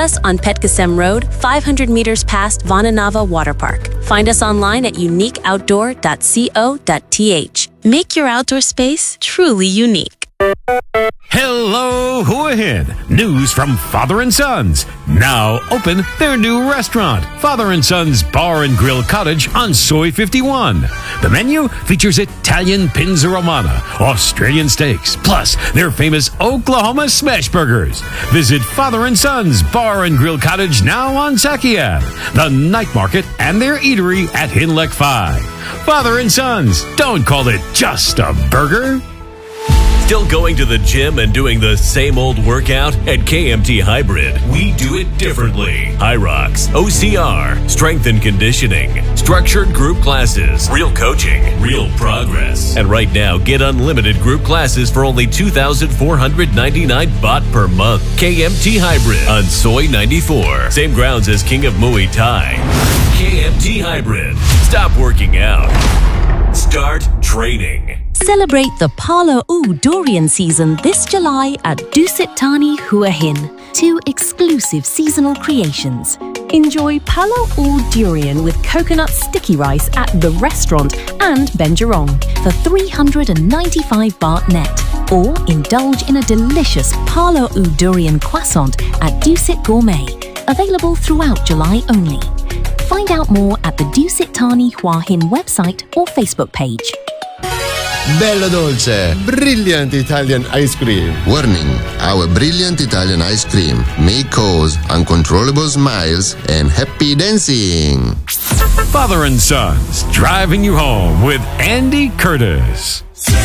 us on Petkasem Road, 500 meters past Vananava Water Park. Find us online at uniqueoutdoor.co.th. Make your outdoor space truly unique. Hello, Hua Hin. News from Father and Sons. Now open their new restaurant, Father and Sons Bar and Grill Cottage on Soy 51. The menu features Italian Pinza Romana, Australian steaks, plus their famous Oklahoma smash burgers. Visit Father and Sons Bar and Grill Cottage now on Sakiab, the night market, and their eatery at Hinlek 5. Father and Sons, don't call it just a burger. Still going to the gym and doing the same old workout? At KMT Hybrid, we do it differently. Hyrox, OCR, strength and conditioning, structured group classes, real coaching, real progress. And right now, get unlimited group classes for only 2,499 baht per month. KMT Hybrid on Soy 94. Same grounds as King of Muay Thai. KMT Hybrid. Stop working out. Start training. Celebrate the Palo U durian season this July at Dusit Thani Hua Hin. 2 exclusive seasonal creations. Enjoy Palo U durian with coconut sticky rice at The Restaurant and Benjarong for 395 baht net. Or indulge in a delicious Palo U durian croissant at Dusit Gourmet. Available throughout July only. Find out more at the Dusit Thani Hua Hin website or Facebook page. Bello dolce, brilliant Italian ice cream. Warning, our brilliant Italian ice cream may cause uncontrollable smiles and happy dancing. Father and Sons, driving you home with Andy Curtis.